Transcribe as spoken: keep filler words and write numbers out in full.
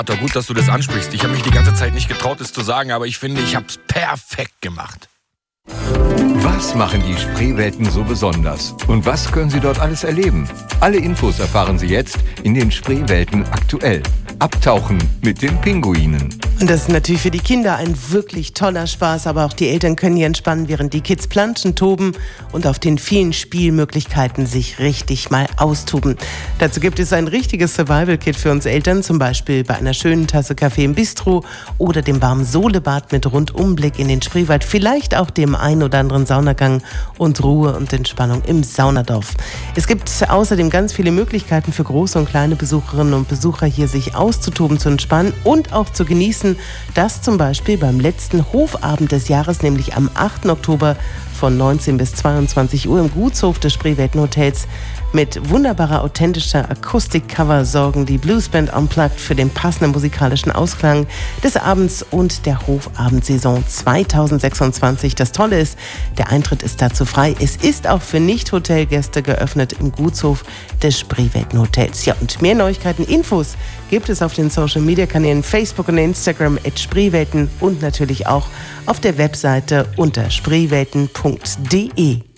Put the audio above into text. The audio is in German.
Doch gut, dass du das ansprichst. Ich habe mich die ganze Zeit nicht getraut, es zu sagen, aber ich finde, ich habe es perfekt gemacht. Was machen die Spreewelten so besonders? Und was können Sie dort alles erleben? Alle Infos erfahren Sie jetzt in den Spreewelten aktuell. Abtauchen mit den Pinguinen. Und das ist natürlich für die Kinder ein wirklich toller Spaß, aber auch die Eltern können hier entspannen, während die Kids planschen, toben und auf den vielen Spielmöglichkeiten sich richtig mal austoben. Dazu gibt es ein richtiges Survival-Kit für uns Eltern, zum Beispiel bei einer schönen Tasse Kaffee im Bistro oder dem warmen Solebad mit Rundumblick in den Spreewald, vielleicht auch dem ein oder anderen Saunagang und Ruhe und Entspannung im Saunadorf. Es gibt außerdem ganz viele Möglichkeiten für große und kleine Besucherinnen und Besucher, hier sich auszutoben, zu entspannen und auch zu genießen. Das zum Beispiel beim letzten Hofabend des Jahres, nämlich am achten Oktober von neunzehn bis zweiundzwanzig Uhr im Gutshof des Spreewelten Hotels. Mit wunderbarer, authentischer Akustikcover sorgen die Bluesband Unplugged für den passenden musikalischen Ausklang des Abends und der Hofabendsaison zweitausendsechsundzwanzig. Das Tolle ist, der Eintritt ist dazu frei. Es ist auch für Nicht-Hotelgäste geöffnet im Gutshof des Spreewelten Hotels. Ja, und mehr Neuigkeiten, Infos gibt es auf den Social-Media-Kanälen Facebook und Instagram at Spreewelten und natürlich auch auf der Webseite unter spreewelten punkt de.